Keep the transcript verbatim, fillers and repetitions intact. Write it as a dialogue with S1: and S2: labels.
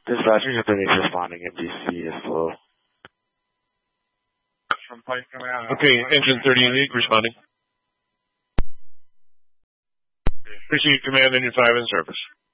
S1: Dispatcher, your is responding. M D C is slow.
S2: From Pike coming out.
S3: Okay, engine thirty-eight responding. Appreciate command, engine five in service.